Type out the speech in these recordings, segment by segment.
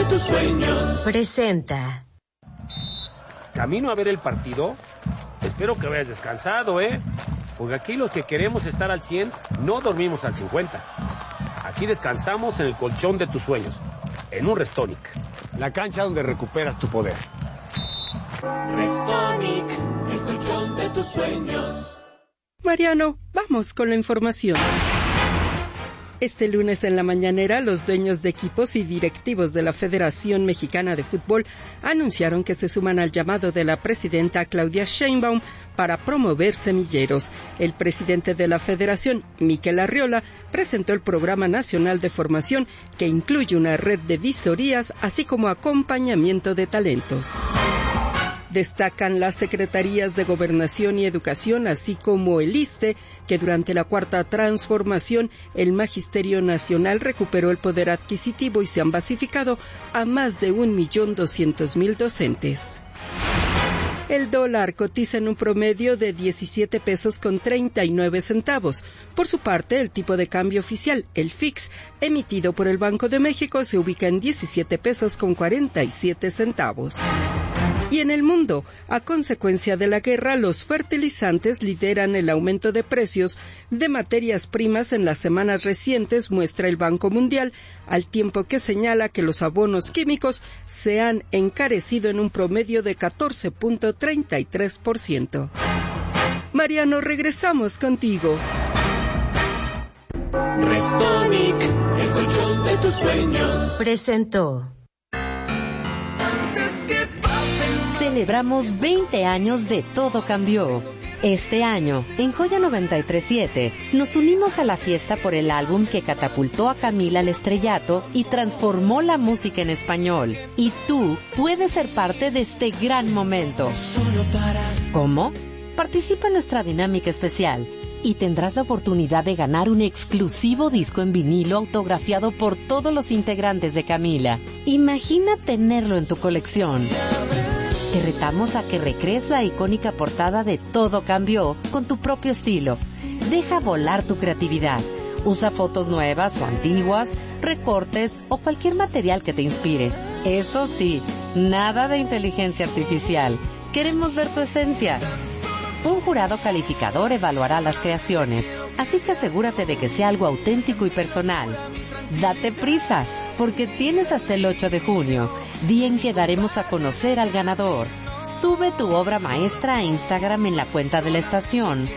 tus sueños. Presenta. Camino a ver el partido. Espero que hayas descansado, porque aquí los que queremos estar al 100 no dormimos al 50. Aquí descansamos en el colchón de tus sueños, en un Restonic, la cancha donde recuperas tu poder. Restonic, el colchón de tus sueños. Mariano, vamos con la información. Este lunes en la mañanera, los dueños de equipos y directivos de la Federación Mexicana de Fútbol anunciaron que se suman al llamado de la presidenta Claudia Sheinbaum para promover semilleros. El presidente de la Federación, Miquel Arriola, presentó el Programa Nacional de Formación, que incluye una red de visorías, así como acompañamiento de talentos. Destacan las Secretarías de Gobernación y Educación, así como el ISSSTE, que durante la Cuarta Transformación el Magisterio Nacional recuperó el poder adquisitivo y se han basificado a más de 1.200.000 docentes. El dólar cotiza en un promedio de 17 pesos con 39 centavos. Por su parte, el tipo de cambio oficial, el FIX, emitido por el Banco de México, se ubica en 17 pesos con 47 centavos. Y en el mundo, a consecuencia de la guerra, los fertilizantes lideran el aumento de precios de materias primas en las semanas recientes, muestra el Banco Mundial, al tiempo que señala que los abonos químicos se han encarecido en un promedio de 14.33%. Mariano, regresamos contigo. Restonic, el colchón de tus sueños. Presentó. Celebramos 20 años de Todo Cambió. Este año, en Joya 93.7, nos unimos a la fiesta por el álbum que catapultó a Camila al estrellato y transformó la música en español. Y tú puedes ser parte de este gran momento. ¿Cómo? Participa en nuestra dinámica especial y tendrás la oportunidad de ganar un exclusivo disco en vinilo autografiado por todos los integrantes de Camila. Imagina tenerlo en tu colección. Te retamos a que recrees la icónica portada de Todo Cambió con tu propio estilo. Deja volar tu creatividad. Usa fotos nuevas o antiguas, recortes o cualquier material que te inspire. Eso sí, nada de inteligencia artificial. Queremos ver tu esencia. Un jurado calificador evaluará las creaciones, así que asegúrate de que sea algo auténtico y personal. Date prisa, porque tienes hasta el 8 de junio, día en que daremos a conocer al ganador. Sube tu obra maestra a Instagram en la cuenta de la estación,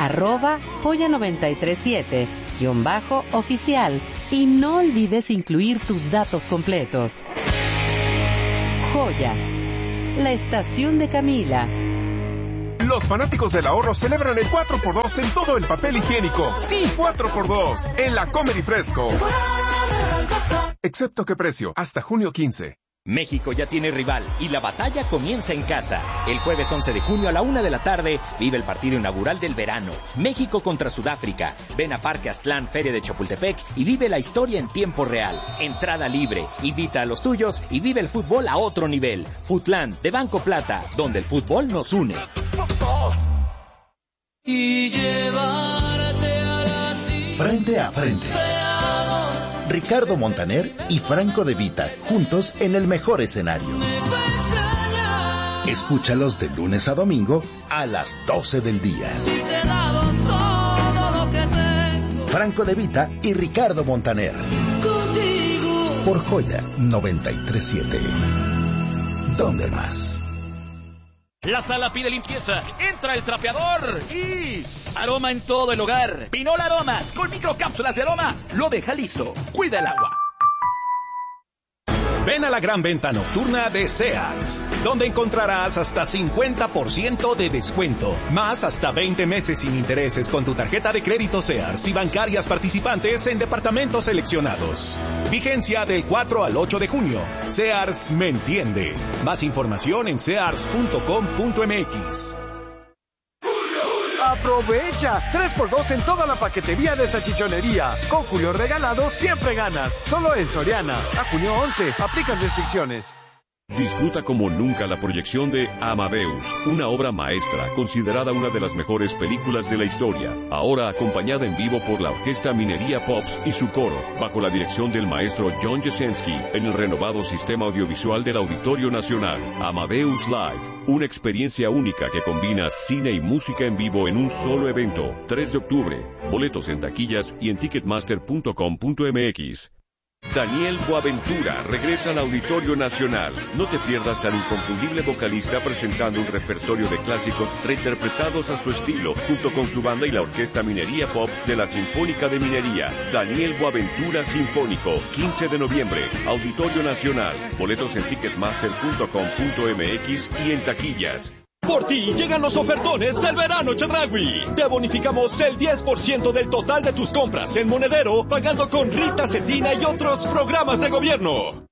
@joya937_oficial, y no olvides incluir tus datos completos. Joya, la estación de Camila. Los fanáticos del ahorro celebran el 4x2 en todo el papel higiénico. Sí, 4x2 en la Comedy Fresco. Excepto qué precio, hasta junio 15. México ya tiene rival y la batalla comienza en casa. El jueves 11 de junio a la 1 de la tarde vive el partido inaugural del verano. México contra Sudáfrica. Ven a Parque Aztlán, Feria de Chapultepec y vive la historia en tiempo real. Entrada libre. Invita a los tuyos y vive el fútbol a otro nivel. Futlán, de Banco Plata, donde el fútbol nos une. Y llevarte a la Frente a frente. Ricardo Montaner y Franco De Vita, juntos en el mejor escenario. Escúchalos de lunes a domingo a las 12 del día. Franco De Vita y Ricardo Montaner. Por Joya 93.7. ¿Dónde más? La sala pide limpieza. Entra el trapeador y aroma en todo el hogar. Pinol Aromas con microcápsulas de aroma lo deja listo. Cuida el agua. Ven a la gran venta nocturna de Sears, donde encontrarás hasta 50% de descuento, más hasta 20 meses sin intereses con tu tarjeta de crédito Sears y bancarias participantes en departamentos seleccionados. Vigencia del 4 al 8 de junio. Sears me entiende. Más información en sears.com.mx. ¡Aprovecha! 3x2 en toda la paquetería de salchichonería. Con Julio Regalado siempre ganas. Solo en Soriana. A junio 11. Aplican restricciones. Disfruta como nunca la proyección de Amadeus, una obra maestra considerada una de las mejores películas de la historia, ahora acompañada en vivo por la Orquesta Minería Pops y su coro, bajo la dirección del maestro John Jasenski, en el renovado sistema audiovisual del Auditorio Nacional. Amadeus Live, una experiencia única que combina cine y música en vivo en un solo evento. 3 de octubre, boletos en taquillas y en ticketmaster.com.mx. Daniel Boaventura regresa al Auditorio Nacional. No te pierdas al inconfundible vocalista presentando un repertorio de clásicos reinterpretados a su estilo, junto con su banda y la Orquesta Minería Pops de la Sinfónica de Minería. Daniel Boaventura Sinfónico, 15 de noviembre, Auditorio Nacional. Boletos en ticketmaster.com.mx y en taquillas. Por ti llegan los ofertones del verano Chedraui. Te bonificamos el 10% del total de tus compras en Monedero, pagando con Rita Cetina y otros programas de gobierno.